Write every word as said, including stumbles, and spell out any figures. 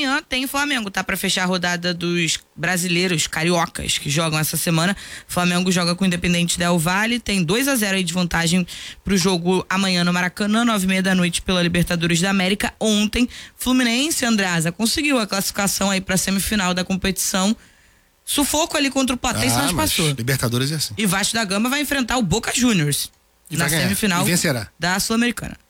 amanhã tem Flamengo, tá? Pra fechar a rodada dos brasileiros cariocas que jogam essa semana. Flamengo joga com o Independente Del Valle, tem dois a zero aí de vantagem pro jogo amanhã no Maracanã, nove e meia da noite pela Libertadores da América. Ontem, Fluminense, Andreasa, conseguiu a classificação aí pra semifinal da competição. Sufoco ali contra o Platense, ah, mas passou. Libertadores é assim. E Vasco da Gama vai enfrentar o Boca Juniors e na vai ganhar. semifinal E vencerá. da Sul-Americana.